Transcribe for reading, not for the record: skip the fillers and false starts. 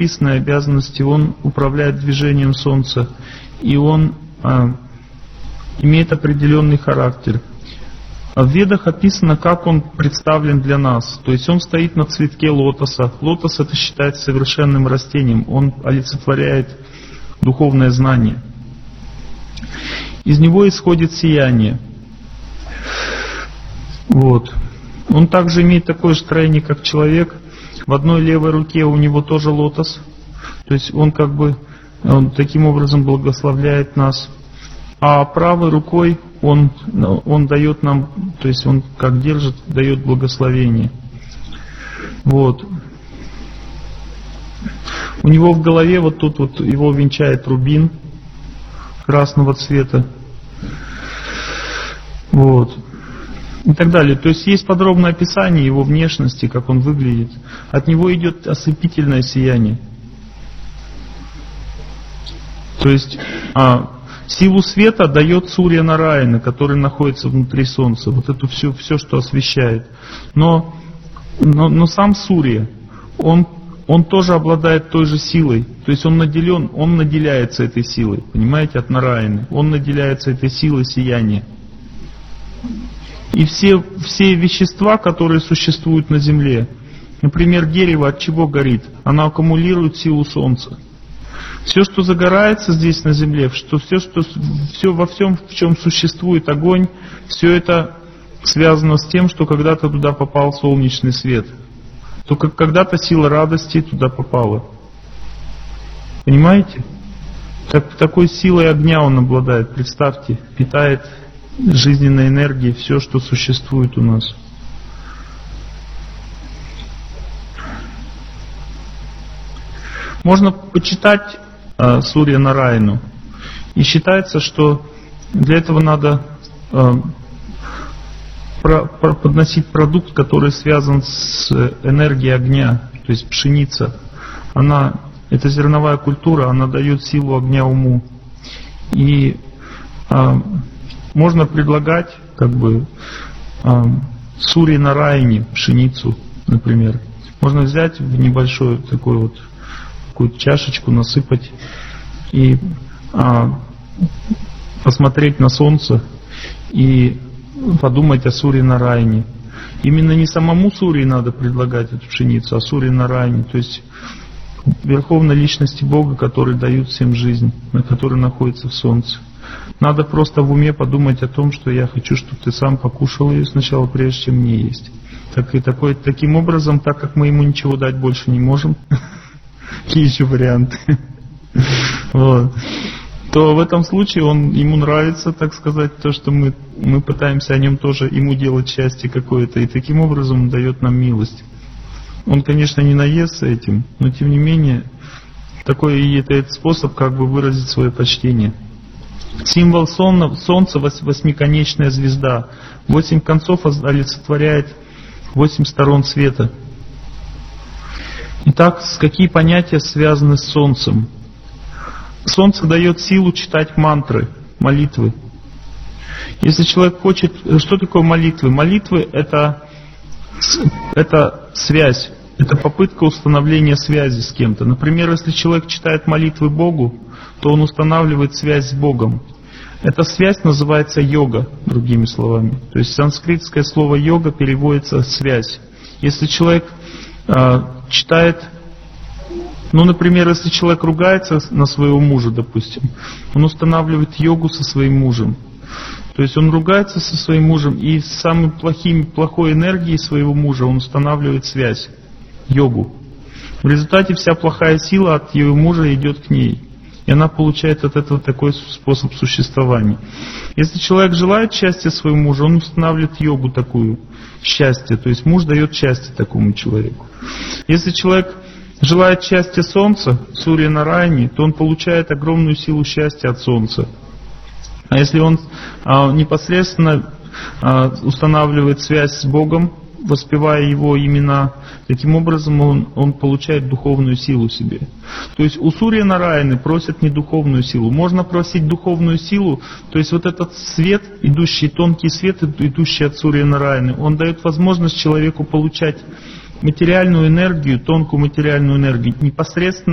предписанные обязанности, он управляет движением Солнца, и он имеет определенный характер. В Ведах описано, как он представлен для нас. То есть он стоит на цветке лотоса. Лотос это считается совершенным растением. Он олицетворяет духовное знание. Из него исходит сияние. Вот. Он также имеет такое же строение, как человек. В одной левой руке у него тоже лотос. То есть он таким образом благословляет нас. А правой рукой он дает нам, то есть он как держит, дает благословение. Вот. У него в голове вот тут вот его венчает рубин красного цвета. Вот. И так далее. То есть есть подробное описание его внешности, как он выглядит. От него идет ослепительное сияние. То есть силу света дает Сурья Нараяна, который находится внутри Солнца. Вот это все, что освещает. Но сам Сурья, он тоже обладает той же силой. То есть он наделяется этой силой. Понимаете, от Нараяны. Он наделяется этой силой сияния. И все вещества, которые существуют на Земле, например, дерево от чего горит? Оно аккумулирует силу Солнца. Все, что загорается здесь на Земле, во всем, в чем существует огонь, все это связано с тем, что когда-то туда попал солнечный свет. Только когда-то сила радости туда попала. Понимаете? Такой силой огня он обладает, представьте, питает жизненной энергией все, что существует у нас. Можно почитать Сурья Нараяну. И считается, что для этого надо подносить продукт, который связан с энергией огня, то есть пшеница. Это зерновая культура, она дает силу огня уму. И можно предлагать Сурье Нараяне пшеницу, например. Можно взять в небольшую такую чашечку, насыпать и посмотреть на солнце и подумать о Сурье Нараяне. Именно не самому Сурье надо предлагать эту пшеницу, а Сурье Нараяне, то есть Верховной Личности Бога, который дает всем жизнь, который находится в солнце. Надо просто в уме подумать о том, что я хочу, чтобы ты сам покушал ее сначала, прежде чем мне есть. Таким образом, так как мы ему ничего дать больше не можем, какие еще варианты, то в этом случае ему нравится, так сказать, то, что мы пытаемся о нем тоже ему делать счастье какое-то, и таким образом он дает нам милость. Он, конечно, не наестся этим, но тем не менее, это способ выразить свое почтение. Символ Солнца — восьмиконечная звезда. 8 концов олицетворяет 8 сторон света. Итак, какие понятия связаны с Солнцем? Солнце дает силу читать мантры, молитвы. Если человек хочет... Что такое молитвы? Молитвы — это связь. Это попытка установления связи с кем-то. Например, если человек читает молитвы Богу, то он устанавливает связь с Богом. Эта связь называется йога, другими словами. То есть санскритское слово йога переводится «связь». Если человек читает... например, если человек ругается на своего мужа, допустим, он устанавливает йогу со своим мужем. То есть он ругается со своим мужем, и с самой плохой энергией своего мужа он устанавливает связь, йогу. В результате вся плохая сила от его мужа идет к ней. И она получает от этого такой способ существования. Если человек желает счастья своему мужу, он устанавливает йогу такую, счастье. То есть муж дает счастье такому человеку. Если человек желает счастья Солнца, Сурья Нараяне, то он получает огромную силу счастья от Солнца. А если он непосредственно устанавливает связь с Богом, воспевая Его имена, таким образом он получает духовную силу себе. То есть у Сурья Нараяны просят не духовную силу. Можно просить духовную силу, то есть вот этот свет, тонкий свет, идущий от Сурья Нараяны, он дает возможность человеку получать материальную энергию, тонкую материальную энергию, непосредственно